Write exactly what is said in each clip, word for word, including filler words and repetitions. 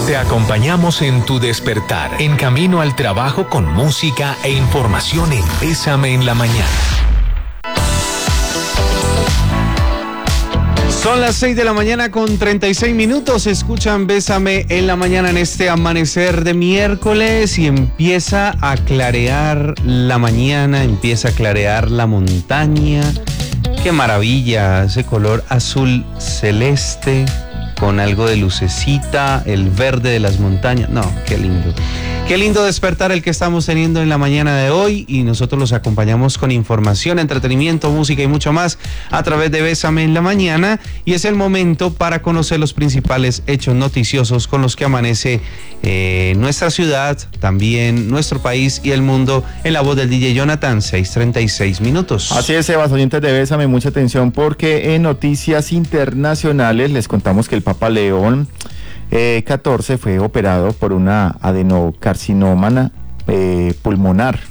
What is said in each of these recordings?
Te acompañamos en tu despertar, en camino al trabajo con música e información en Bésame en la Mañana. Son las seis de la mañana con treinta y seis minutos. Escuchan Bésame en la Mañana en este amanecer de miércoles y empieza a clarear la mañana, empieza a clarear la montaña. Qué maravilla, ese color azul celeste con algo de lucecita, el verde de las montañas. No, qué lindo. Qué lindo despertar el que estamos teniendo en la mañana de hoy, y nosotros los acompañamos con información, entretenimiento, música y mucho más a través de Bésame en la Mañana, y es el momento para conocer los principales hechos noticiosos con los que amanece eh, nuestra ciudad, también nuestro país y el mundo, en la voz del D J Jonathan. Seis treinta y seis minutos. Así es, Sebas, oyentes de Bésame, mucha atención porque en noticias internacionales les contamos que el Papa León Eh, catorce fue operado por una adenocarcinoma eh, pulmonar.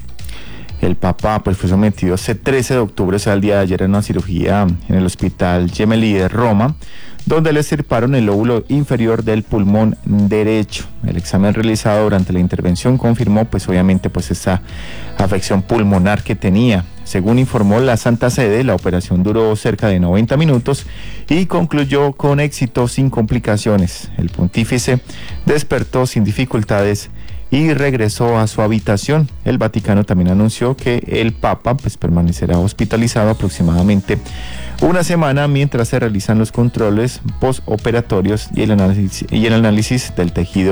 El Papa pues fue sometido ese trece de octubre, o sea, el día de ayer, a una cirugía en el Hospital Gemelli de Roma, donde le extirparon el lóbulo inferior del pulmón derecho. El examen realizado durante la intervención confirmó pues obviamente pues esa afección pulmonar que tenía. Según informó la Santa Sede, la operación duró cerca de noventa minutos y concluyó con éxito, sin complicaciones. El pontífice despertó sin dificultades y regresó a su habitación. El Vaticano también anunció que el Papa pues permanecerá hospitalizado aproximadamente una semana mientras se realizan los controles postoperatorios y el análisis, y el análisis del tejido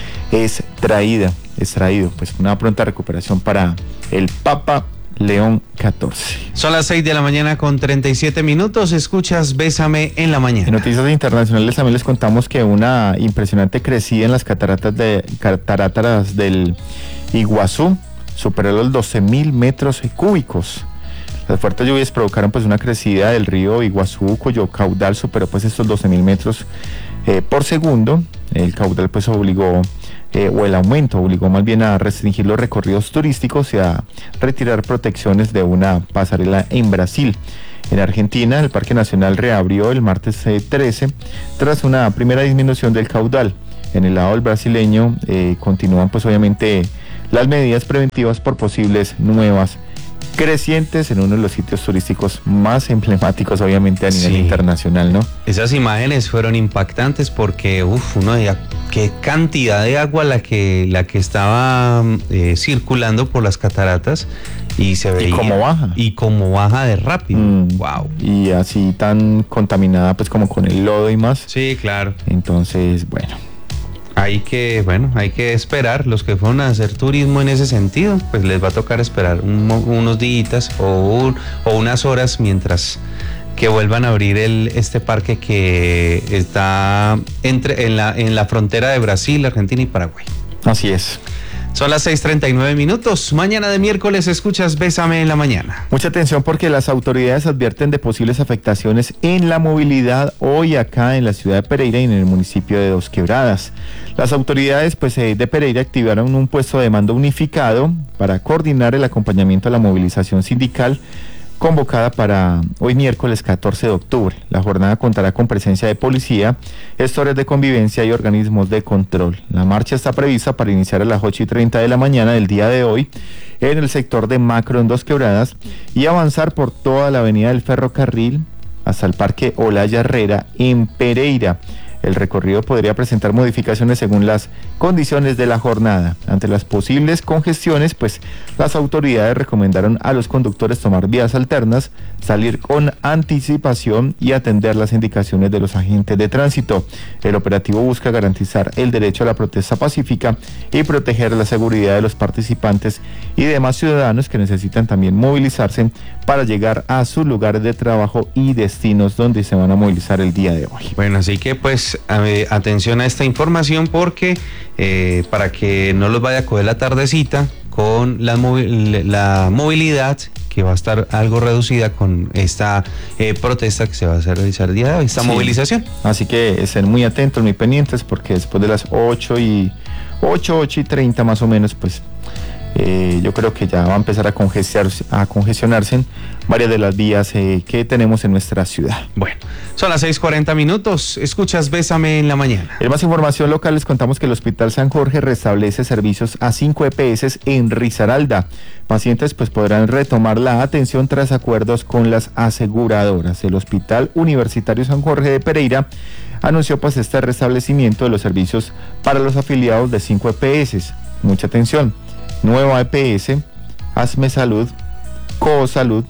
extraído. extraído. Pues una pronta recuperación para el Papa León catorce. Son las seis de la mañana con treinta y siete minutos. Escuchas Bésame en la Mañana. En noticias internacionales también les contamos que una impresionante crecida en las cataratas de cataratas del Iguazú superó los doce mil metros cúbicos. Las fuertes lluvias provocaron pues una crecida del río Iguazú, cuyo caudal superó pues estos doce mil metros eh, por segundo. El caudal pues obligó Eh, o el aumento obligó más bien a restringir los recorridos turísticos y a retirar protecciones de una pasarela en Brasil. En Argentina, el Parque Nacional reabrió el martes eh, trece tras una primera disminución del caudal. En el lado del brasileño eh, continúan pues obviamente las medidas preventivas por posibles nuevas crecientes en uno de los sitios turísticos más emblemáticos obviamente a nivel sí. internacional, ¿no? Esas imágenes fueron impactantes porque uff, uno veía qué cantidad de agua la que la que estaba eh, circulando por las cataratas, y se veía y cómo baja y cómo baja de rápido. mm, wow. Y así tan contaminada pues como con el lodo y más. Sí, claro. Entonces, bueno, Hay que, bueno, hay que esperar. Los que fueron a hacer turismo en ese sentido, pues les va a tocar esperar un, unos días o, un, o unas horas mientras que vuelvan a abrir el, este parque que está entre, en, la, en la frontera de Brasil, Argentina y Paraguay. Así es. Son las seis treinta y nueve minutos. Mañana de miércoles escuchas Bésame en la Mañana. Mucha atención porque las autoridades advierten de posibles afectaciones en la movilidad hoy acá en la ciudad de Pereira y en el municipio de Dos Quebradas. Las autoridades pues, de Pereira activaron un puesto de mando unificado para coordinar el acompañamiento a la movilización sindical convocada para hoy miércoles catorce de octubre. La jornada contará con presencia de policía, gestores de convivencia y organismos de control. La marcha está prevista para iniciar a las ocho y treinta de la mañana del día de hoy en el sector de Macro en Dos Quebradas y avanzar por toda la avenida del Ferrocarril hasta el Parque Olaya Herrera en Pereira. El recorrido podría presentar modificaciones según las condiciones de la jornada. Ante las posibles congestiones, pues las autoridades recomendaron a los conductores tomar vías alternas, salir con anticipación y atender las indicaciones de los agentes de tránsito. El operativo busca garantizar el derecho a la protesta pacífica y proteger la seguridad de los participantes y demás ciudadanos que necesitan también movilizarse para llegar a sus lugares de trabajo y destinos donde se van a movilizar el día de hoy. Bueno, así que pues eh, atención a esta información porque eh, para que no los vaya a coger la tardecita con la, movi- la movilidad que va a estar algo reducida con esta eh, protesta que se va a hacer realizar el día de hoy, esta sí. movilización. Así que estén muy atentos, muy pendientes, porque después de las ocho y ocho, ocho y treinta más o menos, pues Eh, yo creo que ya va a empezar a congestionarse, a congestionarse varias de las vías eh, que tenemos en nuestra ciudad. Bueno, son las seis cuarenta minutos, escuchas Bésame en la mañana. En más información local les contamos que el Hospital San Jorge restablece servicios a cinco E P S en Risaralda. Pacientes pues podrán retomar la atención tras acuerdos con las aseguradoras. El Hospital Universitario San Jorge de Pereira anunció pues este restablecimiento de los servicios para los afiliados de cinco E P S. Mucha atención. Nueva E P S, Asme Salud, Coosalud,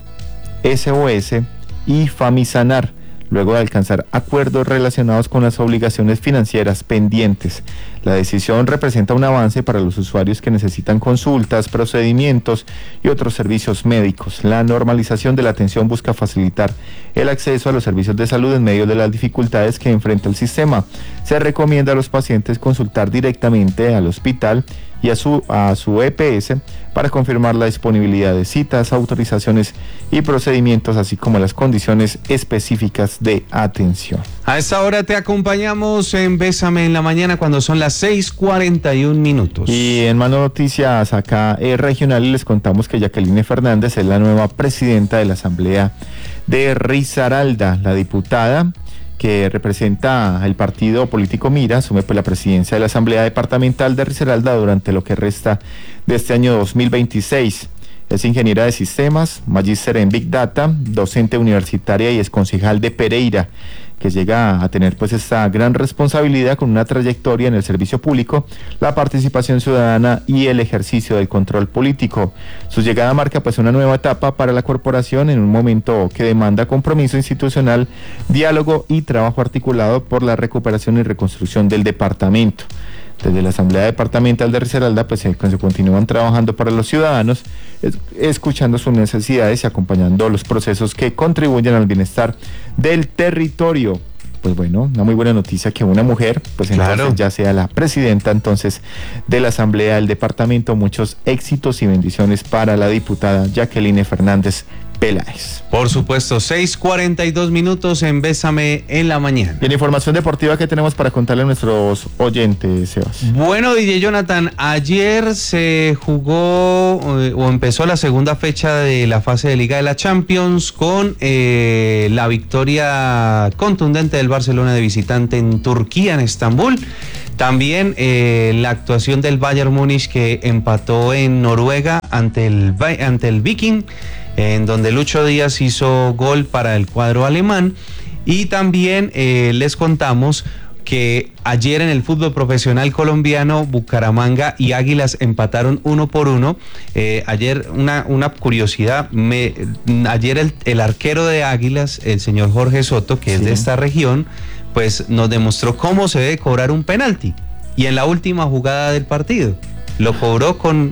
S O S y Famisanar, luego de alcanzar acuerdos relacionados con las obligaciones financieras pendientes. La decisión representa un avance para los usuarios que necesitan consultas, procedimientos y otros servicios médicos. La normalización de la atención busca facilitar el acceso a los servicios de salud en medio de las dificultades que enfrenta el sistema. Se recomienda a los pacientes consultar directamente al hospital y a su, a su E P S para confirmar la disponibilidad de citas, autorizaciones y procedimientos, así como las condiciones específicas de atención. A esta hora te acompañamos en Bésame en la mañana cuando son las seis cuarenta y un minutos. Y en más noticias acá eh, regional les contamos que Jacqueline Fernández es la nueva presidenta de la Asamblea de Risaralda. La diputada que representa el partido político Mira asume pues la presidencia de la Asamblea Departamental de Risaralda durante lo que resta de este año dos mil veintiséis. Es ingeniera de sistemas, magíster en Big Data, docente universitaria y exconcejal de Pereira, que llega a tener pues esta gran responsabilidad con una trayectoria en el servicio público, la participación ciudadana y el ejercicio del control político. Su llegada marca pues una nueva etapa para la corporación en un momento que demanda compromiso institucional, diálogo y trabajo articulado por la recuperación y reconstrucción del departamento. Desde la Asamblea Departamental de Risaralda pues se, se continúan trabajando para los ciudadanos, es, escuchando sus necesidades y acompañando los procesos que contribuyen al bienestar del territorio. Pues bueno, una muy buena noticia que una mujer pues entonces claro. ya sea la presidenta entonces de la Asamblea del Departamento. Muchos éxitos y bendiciones para la diputada Jacqueline Fernández Peláez. Por supuesto, seis cuarenta y dos minutos en Bésame en la mañana. Y la información deportiva que tenemos para contarle a nuestros oyentes, Sebas. Bueno, D J Jonathan, ayer se jugó eh, o empezó la segunda fecha de la fase de Liga de la Champions con eh, la victoria contundente del Barcelona de visitante en Turquía, en Estambul. También eh, la actuación del Bayern Múnich que empató en Noruega ante el, ante el Viking, en donde Lucho Díaz hizo gol para el cuadro alemán. Y también eh, les contamos que ayer en el fútbol profesional colombiano, Bucaramanga y Águilas empataron uno por uno. Eh, ayer una, una curiosidad, me, ayer el, el arquero de Águilas, el señor Jorge Soto, que sí. es de esta región, pues nos demostró cómo se debe cobrar un penalti. Y en la última jugada del partido, lo cobró con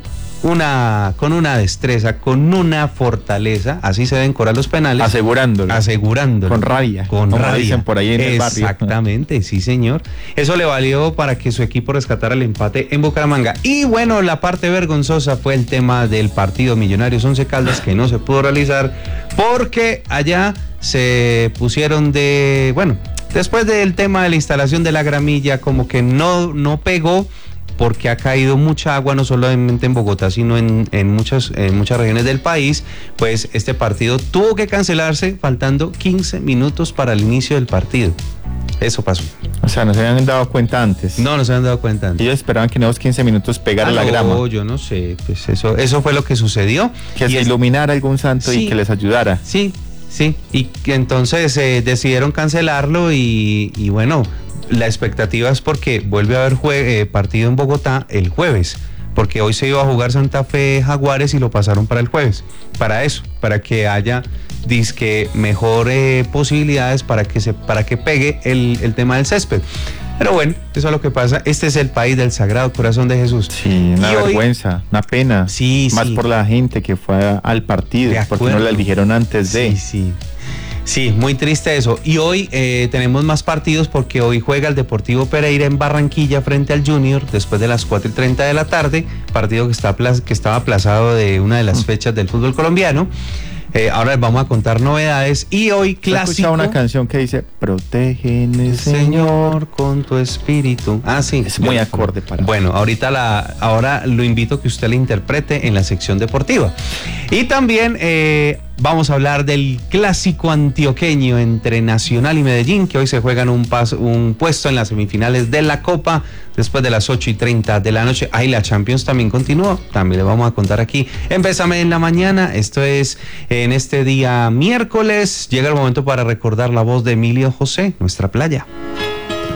una, con una destreza, con una fortaleza, así se deben cobrar los penales. Asegurándolo. Asegurándolo. Con rabia. Con como rabia. Dicen por ahí en el barrio. Exactamente, sí señor. Eso le valió para que su equipo rescatara el empate en Bucaramanga. Y bueno, la parte vergonzosa fue el tema del partido Millonarios Once Caldas, que no se pudo realizar porque allá se pusieron de, bueno, después del tema de la instalación de la gramilla, como que no, no pegó, porque ha caído mucha agua, no solamente en Bogotá, sino en, en, muchas, en muchas regiones del país. Pues este partido tuvo que cancelarse faltando quince minutos para el inicio del partido. Eso pasó. O sea, no se habían dado cuenta antes. No, no se habían dado cuenta antes. Ellos esperaban que en esos quince minutos pegara ah, la no, grama. No, yo no sé, pues eso, eso fue lo que sucedió. Que y se es... iluminara algún santo sí, y que les ayudara. Sí, sí, y que entonces eh, decidieron cancelarlo y, y bueno, la expectativa es porque vuelve a haber jue- eh, partido en Bogotá el jueves, porque hoy se iba a jugar Santa Fe Jaguares y lo pasaron para el jueves, para eso, para que haya disque mejor eh, posibilidades para que se para que pegue el, el tema del césped. Pero bueno, eso es lo que pasa. Este es el país del Sagrado Corazón de Jesús. Sí, una y vergüenza, hoy... una pena. Sí, Más sí. por la gente que fue a, al partido, porque no la eligieron antes sí, de. Sí, sí. Sí, muy triste eso. Y hoy eh, tenemos más partidos porque hoy juega el Deportivo Pereira en Barranquilla frente al Junior después de las cuatro y treinta de la tarde, partido que, está, que estaba aplazado de una de las fechas del fútbol colombiano. Eh, ahora les vamos a contar novedades y hoy clásico. ¿Has escuchado una canción que dice protégeme, Señor, con tu espíritu? Ah, sí. Es muy acorde para... Bueno, ahorita la, ahora lo invito a que usted la interprete en la sección deportiva. Y también eh, vamos a hablar del clásico antioqueño entre Nacional y Medellín, que hoy se juegan un, paso, un puesto en las semifinales de la Copa después de las ocho y treinta de la noche. Ahí la Champions también continuó, también le vamos a contar aquí. Empezame en la mañana, esto es en este día miércoles. Llega el momento para recordar la voz de Emilio José, Nuestra Playa.